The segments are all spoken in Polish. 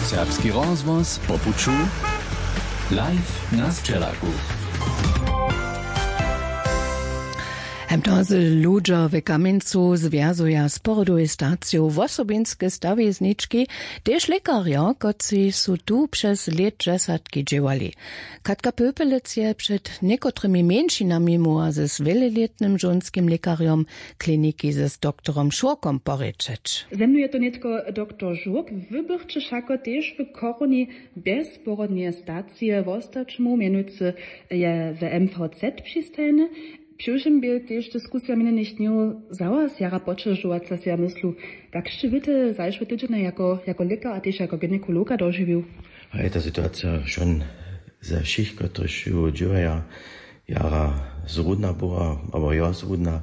Serbski rozvoz po puču live na Sčelaku. Hemtozy ludzie w Kamieńcu związują z porodową stacją w osobinske stawiezniczki, też lekarja, którzy są tu przez lat 10 działali. Katka Pöpelec je przed niektórymi mniejszynami mogła z wieloletnim żonskim lekarzem kliniki z doktorem Szurkom poryczeć. Ze mną je to nie tylko doktor Żurk, wybierczy szako też w koroni bezporodnie stacje w ostatczemu, mianujcy je w MVZ przystajne. Przyszłym był też dyskusja mnie nicht nie zała z jara poczerzująca się myślu, jak się wiecie, zajszły tydzień jako lekar, a też jako gynekologa dożywił. A ta sytuacja schon za všich, którzy działają, jara zrudna była, aber ja zrudna.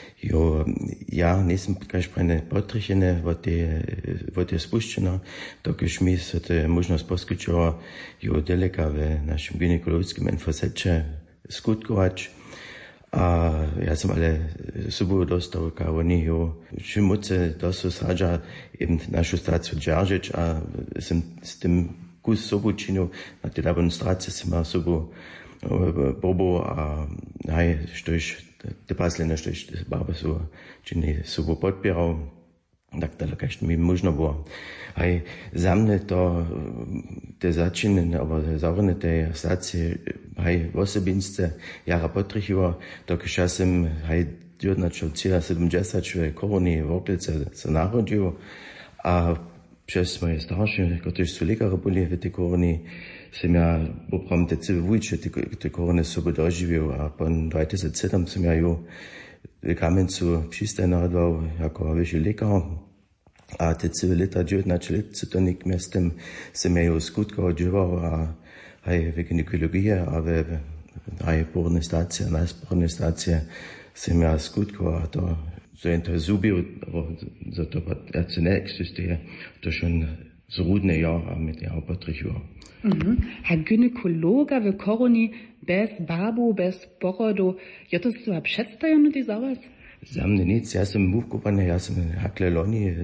Ja nisem kažprene potrichene, wat je spuščeno, dokiž mi se te možnost poskučava deleka v našem ginekologskim NFZ-če skutkovač. A ja sam ale subu dostał kawoni, čim moce dosu sadža eben našu staciju džaržič, a sam s tym kus subu činu na te demonstracije sam subu bobo, a haj, štož te paslene, štož barbe su čini subu podpirao, tak da kažem mi možno było. Haj, za mne to te začine, aber zavrne te stacije, haj, v osobince jara potrichivo, dokiž ja sam, haj, djurnačo cijela 70 koroni v oklice se narodil, a przez moje starsze, którzy są lekarze byli w tej koroni, sam ja poprawnie te całe wujcze te korony sobie dożywił, a po 2007 sam ja ju w Kamieńcu przystaj narodował jako wyższy lekar, a te całe lata 19 lat, co to nikt miastem sam ja ju skutko odżywał, a w ginekologii, a w porodnej stacji, najsporodnej stacji sam ja skutko, a to so je to zubil, aber zato pa to ne eksistuje, to schon zrudne a med jeho potrichivo. A gynekologa w koroni bez babu, bez porodu, je to sobie przedstawione ty za was? Za mnie nic, ja sam wukupany, ja sam hakle loni,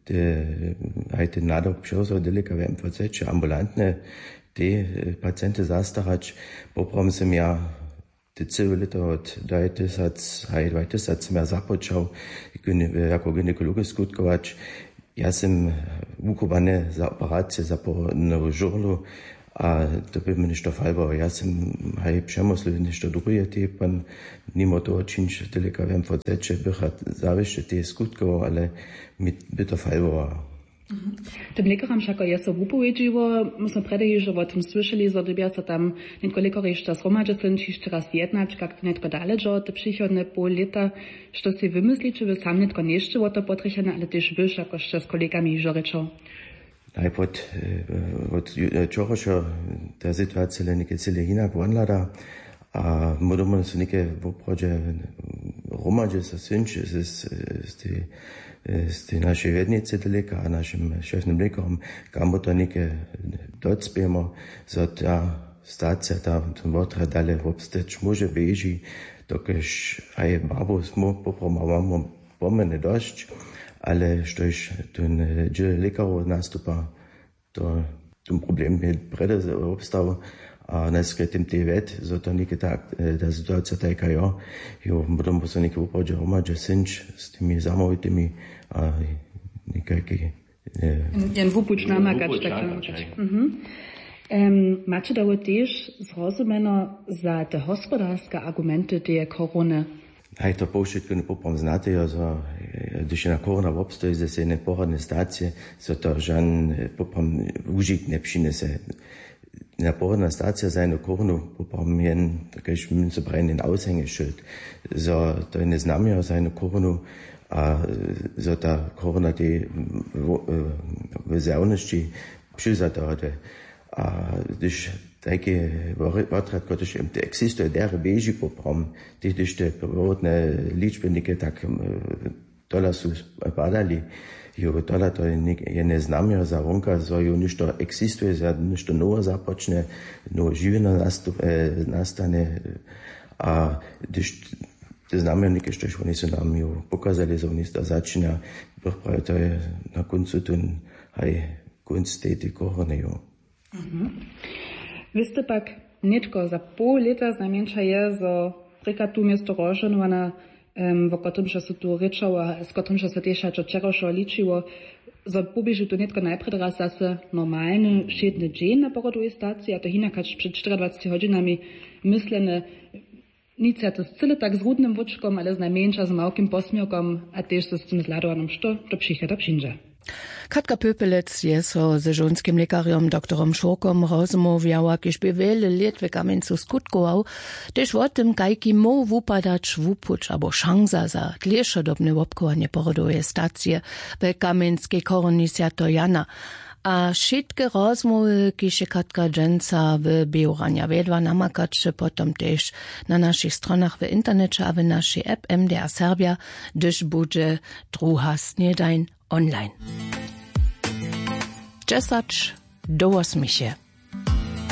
te nadok przyjrzał deleka w MVZ, ambulantne, te pacjenty zastarać, poprawnie sam ja te całe lata od 2000 sam ja započał jako gynekolog skutkować. Ja sam wukupany za operację, za porodną żurlu, a to by mi ništo falbo. Ja sam przemysł ništo drugie, te pan nimo to činč deleka w MVZ, bycha zawieszcze te skutkował, ale mi by to falbo. Tym lekarom všako je so upowiedziło, my smo predaj že o tym słyszeli, że dobia se tam netko lekary jeszcze zromadže sind, čiž teraz jednać, jak to netko daležo, te przychodne pół lata, što si wymyslicie, wy sam netko nieszcze o to potrichene, ale też wyż, jako jeszcze z kolegami že rečo. Najpod od čoroša ta situacija le neke cele hinak vonlada, a modomo se neke v oprođe romadže sa synče z te naše vednice deleka, a našim šefnim lekarom, kamo to neke docpijemo, za ta stacija, ta votra dalje obsteč može beži, dokež aj babo smo popromavamo pomene došć, ale štož ten džel lekarov nastupa, to problem je prede obstav, a najskretim te ved, zato neke tak, ta situacija tajka jo, budem pa se neke upođe romadže synč s temi zamovitimi, a nekajki... Jen vupuć namakač, tak namakač. Macie dało też zrozumiano za te gospodarske argumenty te korony? Hej, to povšetko ne popam znate, když je na korona v obstoji, za se ne porodne stacije, so to žan popam užit ne přinese. Na porodna stacija za eno koronu popam jen, takaj min so brejen aushängeschild. So to je ne znamjo za eno koronu, a so ta korona te v zjavnosti přizadode. A když takie odrad, ktoś eksistuje dere beži poprom, když te porodne ličbenike tak tola su padali, jo tola to je neznamjo za vonka, so jo ništo eksistuje, za ništo novo započne, novo živino nastane, a když te znamenike, štož oni su nam jo pokazali, so oni to začinja, to je na koncu ten, kunststety koronejo. Wy ste pak netko za pół lata znamienča je, zo reka tu miesto roženovana, w którym się tu ryczało, z którym się też wczorajszo liczyło, zo pobieži tu netko najpred raz zase normalny, šedny dzień na porodowej stacji, a to hinakać przed 24 godzinami myslene, nic ja to cyle tak z rudnym wóczkom, ale z najmniejsza z małkim posmiałkom, a też z tym zladowanym, što to przyjdzie do przyjdzie. Katka Pöpelec je so ze żonskim lekarzem doktorom Schurkom rozmawiała, kiż by wiele lat w Kamencu skutkował, też o tym, kajki mógł wupadać wupuć albo szansa za dlejszodobne obkowanie porodowej stacji w Kamenskiej koroni Święto Jana. A wszystkie rozmowy, kiż Katka Dżęca w Biurania wiedła namakać potom też na naszych stronach w internecie, a w naszej app MDR Serbia, gdyż będzie druga śniadań online. 10 do 8.